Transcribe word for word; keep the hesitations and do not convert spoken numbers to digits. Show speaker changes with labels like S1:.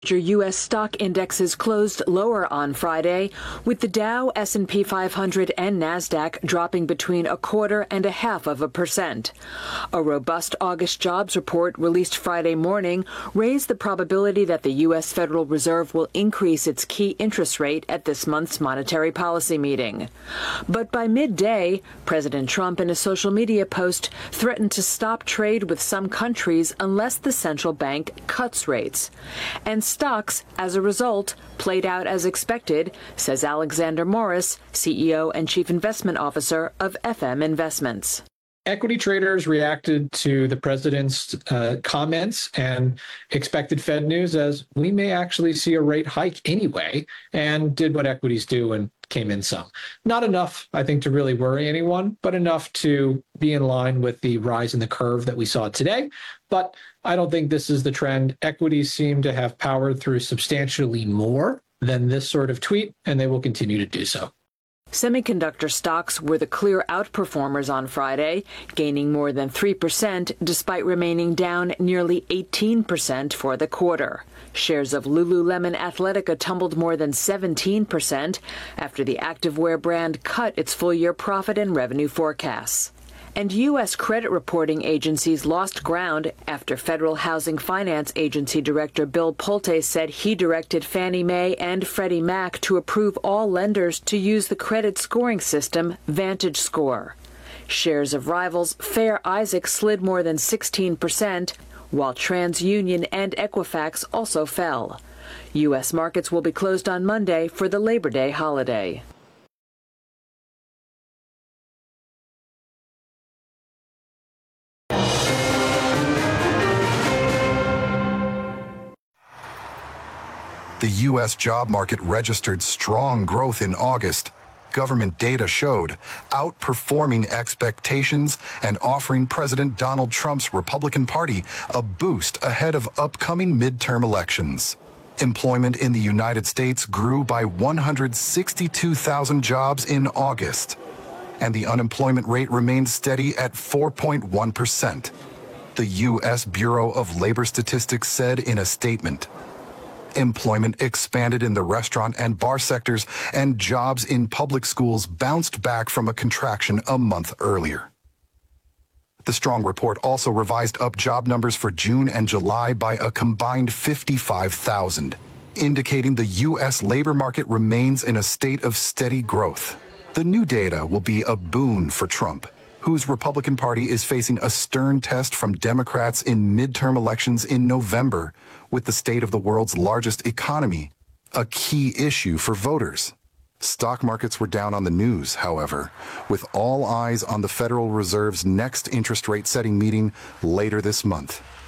S1: Major U S stock indexes closed lower on Friday, with the Dow, S and P five hundred, and NASDAQ dropping between a quarter and a half of a percent. A robust August jobs report released Friday morning raised the probability that the U S Federal Reserve will increase its key interest rate at this month's monetary policy meeting. But by midday, President Trump in a social media post threatened to stop trade with some countries unless the central bank cuts rates. And stocks, as a result, played out as expected, says Alexander Morris, C E O and Chief Investment Officer of F M Investments.
S2: Equity traders reacted to the president's uh, comments and expected Fed news as we may actually see a rate hike anyway, and did what equities do and came in some. Not enough, I think, to really worry anyone, but enough to be in line with the rise in the curve that we saw today. But I don't think this is the trend. Equities seem to have powered through substantially more than this sort of tweet, and they will continue to do so.
S1: Semiconductor stocks were the clear outperformers on Friday, gaining more than three percent despite remaining down nearly eighteen percent for the quarter. Shares of Lululemon Athletica tumbled more than seventeen percent after the activewear brand cut its full-year profit and revenue forecasts. And U S credit reporting agencies lost ground after Federal Housing Finance Agency Director Bill Pulte said he directed Fannie Mae and Freddie Mac to approve all lenders to use the credit scoring system VantageScore. Shares of rivals Fair Isaac slid more than sixteen percent, while TransUnion and Equifax also fell. U S markets will be closed on Monday for the Labor Day holiday.
S3: The U S job market registered strong growth in August. Government data showed outperforming expectations and offering President Donald Trump's Republican Party a boost ahead of upcoming midterm elections. Employment in the United States grew by one hundred sixty-two thousand jobs in August, and the unemployment rate remained steady at four point one percent. The U S Bureau of Labor Statistics said in a statement. Employment expanded in the restaurant and bar sectors, and jobs in public schools bounced back from a contraction a month earlier. The strong report also revised up job numbers for June and July by a combined fifty-five thousand, indicating the U S labor market remains in a state of steady growth. The new data will be a boon for Trump, whose Republican Party is facing a stern test from Democrats in midterm elections in November, with the state of the world's largest economy a key issue for voters. Stock markets were down on the news, however, with all eyes on the Federal Reserve's next interest rate setting meeting later this month.